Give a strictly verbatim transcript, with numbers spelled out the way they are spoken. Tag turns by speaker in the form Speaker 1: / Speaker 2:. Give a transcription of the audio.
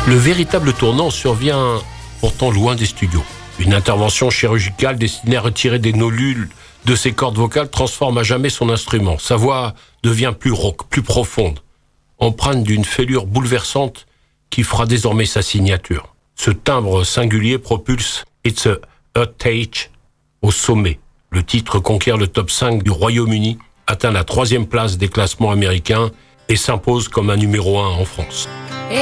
Speaker 1: Le véritable tournant survient pourtant loin des studios. Une intervention chirurgicale destinée à retirer des nolules de ses cordes vocales transforme à jamais son instrument. Sa voix devient plus rauque, plus profonde, empreinte d'une fêlure bouleversante qui fera désormais sa signature. Ce timbre singulier propulse It's a Heartache au sommet. Le titre conquiert le top cinq du Royaume-Uni, atteint la troisième place des classements américains et s'impose comme un numéro un en France.